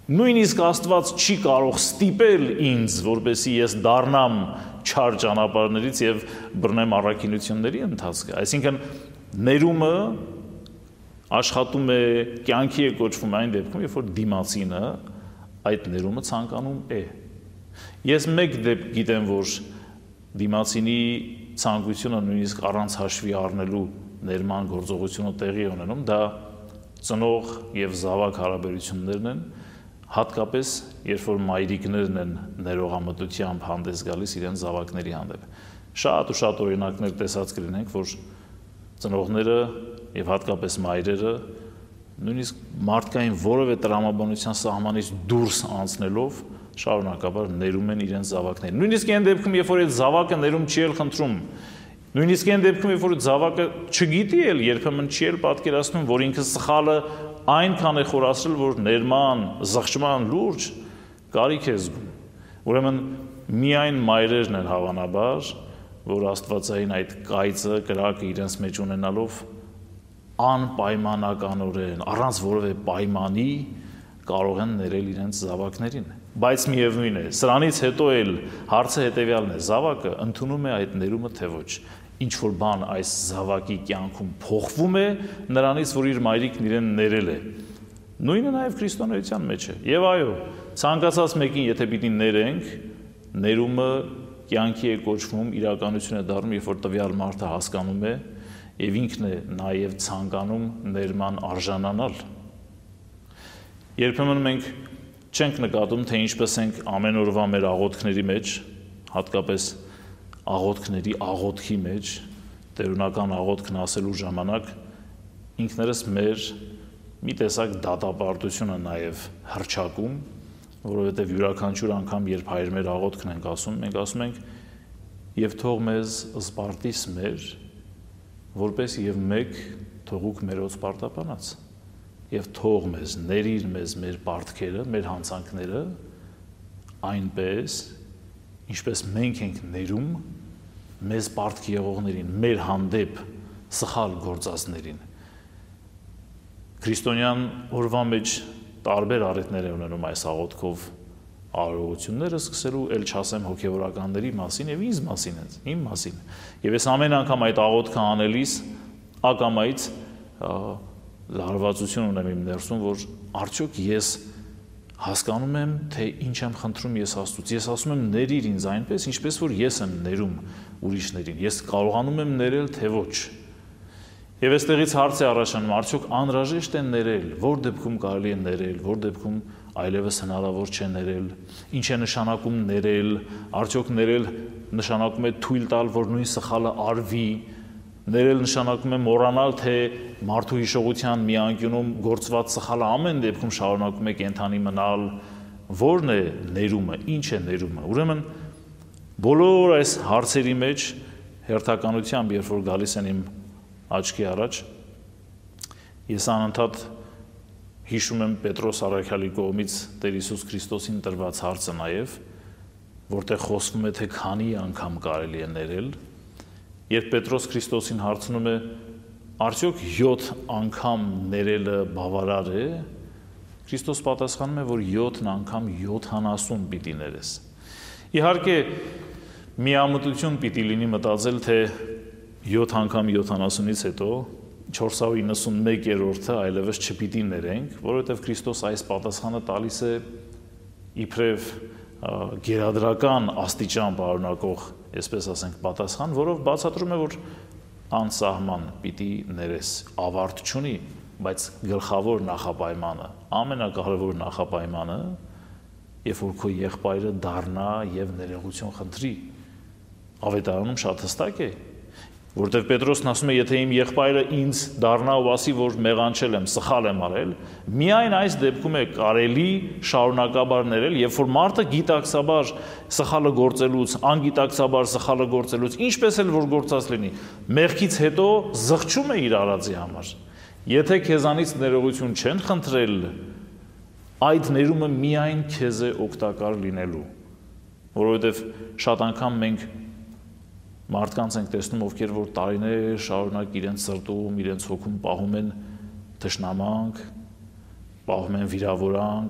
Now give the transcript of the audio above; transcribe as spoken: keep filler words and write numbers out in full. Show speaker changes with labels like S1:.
S1: Նույնիսկ Աստված չի կարող ստիպել ինձ, որպեսզի ես դառնամ չար ճանապարհներից եւ բռնեմ առաքինությունների ընթացքը։ Այսինքն ներումը աշխատում է, կյանքի է կոչվում այն դեպքում, երբ որ դիմացինը այդ ներումը ցանկանում է։ Ես մեկ դեպք գիտեմ, որ դիմացինի ցանկությունը նույնիսկ առանց հաշվի առնելու ներման գործողությունը տեղի ունենում, դա ծնող եւ զավակ հարաբերություններն են, հատկապես երբ որ մայրիկներն են ներողամտությամբ հանդես գալիս իրենց զավակների հանդեպ։ Շատ ու շատ օրինակներ տեսած կլինենք, որ ծնողները եւ հատկապես մայրերը նույնիսկ մարդկային որևէ տրամաբանության սահմանից դուրս անցնելով շարունակաբար ներում են իրենց զավակներին։ Նույնիսկ այն դեպքում, երբ որ այդ զավակը ներում չի էլ խնդրում, նույնիսկ այն դեպքում, երբ որ զավակը չգիտի էլ, երբեմն չի էլ պատկերացնում, որ ինքը սխալը այնքան է խորացրել, որ ներման, զղջման լուրջ կարիք է զգում։ Ուրեմն միայն մայրերն են հավանաբար, որ աստվածային այդ կայծը, կրակը իրենց մեջ ունենալով անպայմանականորեն, առանց որևէ պայմանի կարող են ներել իրենց զավակներին։ Բայց միևնույն է, սրանից հետո էլ հարցը հետևյալն է, զավակը ընդունում է այդ ներումը թե ոչ։ Ինչ որ բան այս զավակի կյանքում փոխվում է նրանից, որ իր մայրիկն իրեն ներել է։ Նույնը նաև քրիստոնեության մեջ է։ Եվ այո, ցանկացած մեկին եթե պիտի ներենք, ներումը կյանքի է կոչվում, իրականություն է դառնում, երբ որ տվյալ մարդը հասկանում է եւ ինքն է նաև ցանկանում ներման արժանանալ։ Երբեմն մենք չենք նկատում, թե ինչպես ենք ամեն օրվա մեր աղոթքների մեջ, հատկապես աղոթքների աղոթքի մեջ, տերունական աղոթքն ասելու ժամանակ ինքներս մեր մի տեսակ դատապարտությունը նաև հռչակում, որովհետև յուրաքանչյուր անգամ, երբ հայր մեր աղոթքն ենք ասում, մենք ասում ենք եւ թող մեզ սպարտիս մեր, որպես եւ մեկ թողուք մերոց պարտապանած, եւ թող մեզ ներիր մեզ մեր պարտքերը, մեր հանցանքները, այնպես, ինչպես մենք ենք ներում մեզ պարտք եղողներին, մեր հանդեպ սխալ գործածներին։ Քրիստոնյան օրվա մեջ տարբեր առիթներ է ունենում այս աղոթքով արարողությունները, սկսելու էլ չասեմ հոգևորականների մասին եւ ինձ մասին, իմ մասին։ Եվ ես ամեն անգամ այդ աղոթքը անելիս ակամայից լարվածություն ունեմ իմ ներսում, որ արդյոք ես հասկանում եմ, թե ինչ եմ խնդրում ես Աստծուց։ Ես ասում եմ ներիր ինձ այնպես, ինչպես որ ես եմ ներում ուրիշներին։ Ես կարողանում եմ ներել, թե ոչ։ Եվ այստեղից հարց է առաջանում, արդյոք անհրաժեշտ է ներել, որ դեպքում կարելի է ներել, որ դեպքում այլևս հնարավոր չէ ներել, ինչ է նշանակում ներել, արդյոք ներել նշանակում է թույլ տալ, որ նույն սխալը արվի, ներել նշանակում է մոռանալ, թե մարդու հիշողության մի անկյունում գործված սխալը ամեն դեպքում շարունակում է կենդանի մնալ, որն է ներումը, ինչ է ներումը։ Ուրեմն բոլոր այս հարցերի մեջ հերթականությամբ, երբ որ գալիս են իմ աչքի առաջ, ես անընդհատ հիշում եմ Պետրոս առաքյալի կողմից Տեր Հիսուս Քրիստոսին տրված հարցը նաև, որտեղ խոսվում է, թե քանի անգամ կարելի է ներել, երբ Պետրոս Քրիստոսին հարցնում է, արդյոք յոթ անգամ ներելը բավարար է, Քրիստոս պատասխանում է, որ յոթ անգամ յոթանասուն պիտի ներես։ Իհարկե, միամտություն պիտի լինի մտածել, թե յոթ անգամ յոթանասունից հետո չորս հարյուր իննսունմեկերորդը այլևս չպիտի ներենք, որովհետև Քրիստոս այս պատասխանը տալիս է իբրև գերադրական աստիճան պարունակող, այսպես ասենք, պատասխան, որով բացատրում է, որ անսահման պիտի ներես, ավարտ չունի, բայց գլխավոր նախապայմանը, ամենակարևոր նախապայմանը, երբ որ քո եղբայրը դառնա եւ ներողություն խնդրի, ավետարանում շատ հստակ է, որտեղ Պետրոսն ասում է, եթե իմ եղբայրը ինձ դառնա ու ասի, որ մեղանչել եմ, սխալ եմ արել, միայն այս դեպքում է կարելի շարունակաբար ներել, երբ որ մարդը գիտակցաբար սխալը գործելուց, անգիտակցաբար սխալը գործելուց, ինչպես էլ որ գործած լինի, մեղքից հետո զղջում է իր արածի համար։ Եթե քեզանից ներողություն չեն խնդրել, այդ ներումը միայն քեզ է օգտակար լինելու, որովհետև շատ անգամ մենք մարդկանց ենք տեսնում, ովքեր որ տարիներ շարունակ իրենց սրտում, իրենց հոգում պահում են թշնամանք, պահում են վիրավորանք,